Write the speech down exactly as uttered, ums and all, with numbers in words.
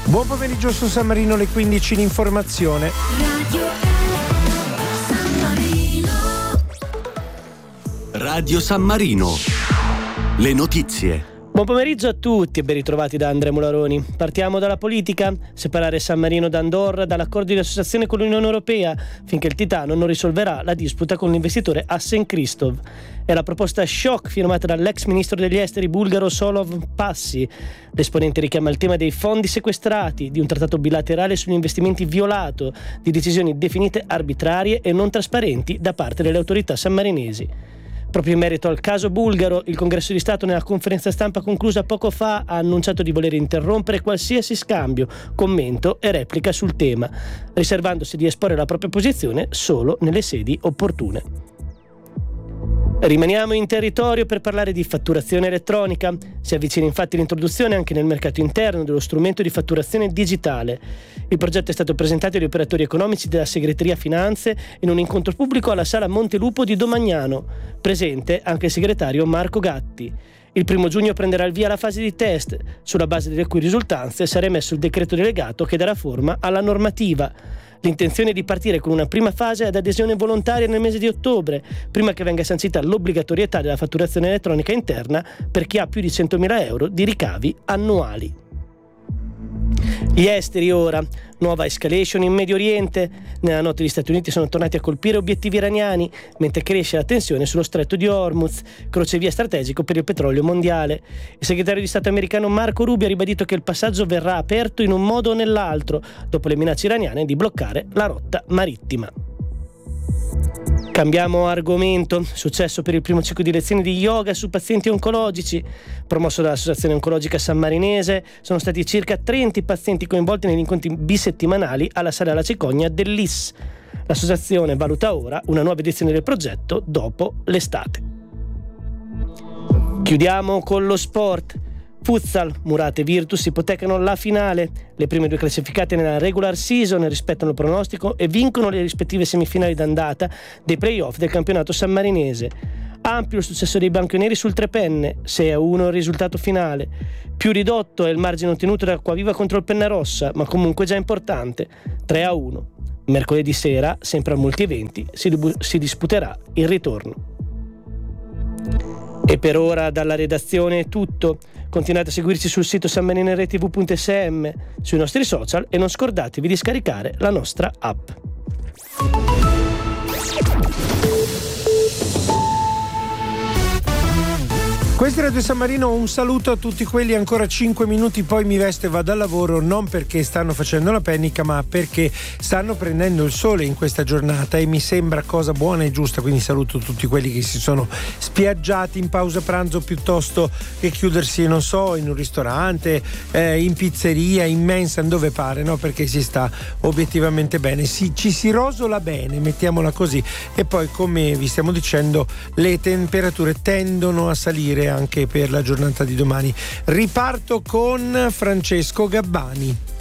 Buon pomeriggio su San Marino, le quindici, l'informazione. Radio San Marino. Radio San Marino. Le notizie. Buon pomeriggio a tutti e ben ritrovati da Andrea Mularoni. Partiamo dalla politica. Separare San Marino da Andorra dall'accordo di associazione con l'Unione Europea finché il Titano non risolverà la disputa con l'investitore Asen Kristov. È la proposta shock firmata dall'ex ministro degli esteri bulgaro Solov Passi. L'esponente richiama il tema dei fondi sequestrati, di un trattato bilaterale sugli investimenti violato, di decisioni definite arbitrarie e non trasparenti da parte delle autorità sammarinesi. Proprio in merito al caso bulgaro, il Congresso di Stato nella conferenza stampa conclusa poco fa ha annunciato di voler interrompere qualsiasi scambio, commento e replica sul tema, riservandosi di esporre la propria posizione solo nelle sedi opportune. Rimaniamo in territorio per parlare di fatturazione elettronica. Si avvicina infatti l'introduzione anche nel mercato interno dello strumento di fatturazione digitale. Il progetto è stato presentato agli operatori economici della Segreteria Finanze in un incontro pubblico alla Sala Montelupo di Domagnano. Presente anche il segretario Marco Gatti. Il primo giugno prenderà il via la fase di test, sulla base delle cui risultanze sarà emesso il decreto delegato che darà forma alla normativa. L'intenzione è di partire con una prima fase ad adesione volontaria nel mese di ottobre, prima che venga sancita l'obbligatorietà della fatturazione elettronica interna per chi ha più di centomila euro di ricavi annuali. Gli esteri ora. Nuova escalation in Medio Oriente. Nella notte gli Stati Uniti sono tornati a colpire obiettivi iraniani, mentre cresce la tensione sullo stretto di Hormuz, crocevia strategico per il petrolio mondiale. Il segretario di Stato americano Marco Rubio ha ribadito che il passaggio verrà aperto in un modo o nell'altro, dopo le minacce iraniane di bloccare la rotta marittima. Cambiamo argomento. Successo per il primo ciclo di lezioni di yoga su pazienti oncologici. Promosso dall'Associazione Oncologica Sammarinese, sono stati circa trenta pazienti coinvolti negli incontri bisettimanali alla Sala La Cicogna dell'I S. L'associazione valuta ora una nuova edizione del progetto dopo l'estate. Chiudiamo con lo sport. Futsal, Murate e Virtus ipotecano la finale. Le prime due classificate nella regular season rispettano il pronostico e vincono le rispettive semifinali d'andata dei play-off del campionato sammarinese. Ampio il successo dei bianconeri sul Trepenne, sei a uno il risultato finale. Più ridotto è il margine ottenuto da Acquaviva contro il Pennarossa, ma comunque già importante, tre a uno. Mercoledì sera, sempre a multieventi, si, dibu- si disputerà il ritorno. E per ora dalla redazione è tutto. Continuate a seguirci sul sito sanmarineretv punto s m, sui nostri social e non scordatevi di scaricare la nostra app. Questo è Radio San Marino, un saluto a tutti quelli, ancora cinque minuti poi mi vesto e vado al lavoro, non perché stanno facendo la pennica ma perché stanno prendendo il sole in questa giornata e mi sembra cosa buona e giusta, quindi saluto tutti quelli che si sono spiaggiati in pausa pranzo piuttosto che chiudersi, non so, in un ristorante, eh, in pizzeria, in mensa, dove pare, no? Perché si sta obiettivamente bene, si, ci si rosola bene, mettiamola così, e poi come vi stiamo dicendo le temperature tendono a salire anche per la giornata di domani. Riparto con Francesco Gabbani.